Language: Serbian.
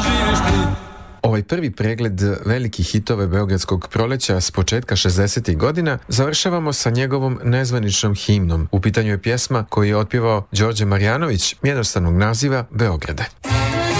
živiš ti. Ovaj prvi pregled velikih hitova beogradskog proleća s početka 60. godina završavamo sa njegovom nezvaničnom himnom. U pitanju je pjesma koju je otpjevao Đorđe Marjanović, jednostavnog naziva Beograde.